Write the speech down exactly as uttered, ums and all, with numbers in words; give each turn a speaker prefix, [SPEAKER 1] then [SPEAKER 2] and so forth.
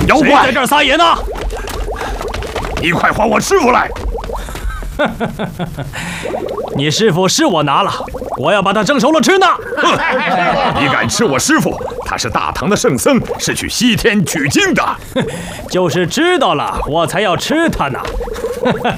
[SPEAKER 1] 妖怪！谁
[SPEAKER 2] 在这儿撒野呢？
[SPEAKER 1] 你快还我师傅来！
[SPEAKER 2] 你师傅是我拿了，我要把他蒸熟了吃呢。
[SPEAKER 1] 你敢吃我师傅？他是大唐的圣僧，是去西天取经的。
[SPEAKER 2] 就是知道了，我才要吃他呢。